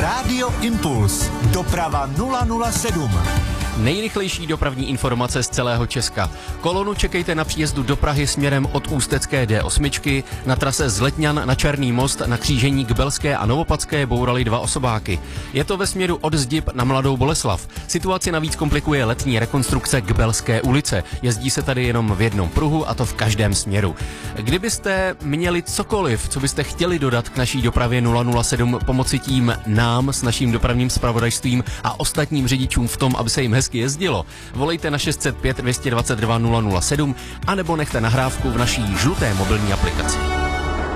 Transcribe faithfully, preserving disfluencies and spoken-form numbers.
Rádio Impuls. Doprava nula nula sedm. Nejrychlejší dopravní informace z celého Česka. Kolonu čekejte na příjezdu do Prahy směrem od Ústecké D osm. Na trase z Letňan na Černý most na křížení k Belské a Novopadské bourali dva osobáky. Je to ve směru od Zdib na Mladou Boleslav. Situaci navíc komplikuje letní rekonstrukce k Belské ulice. Jezdí se tady jenom v jednom pruhu a to v každém směru. Kdybyste měli cokoliv, co byste chtěli dodat k naší dopravě nula nula sedm, pomoci tím nám s naším dopravním zpravodajstvím a ostatním řidičům v tom, aby se jim hezky jezdilo, volejte na šest set pět, dvě dvacet dva, nula nula sedm anebo nechte nahrávku v naší žluté mobilní aplikaci.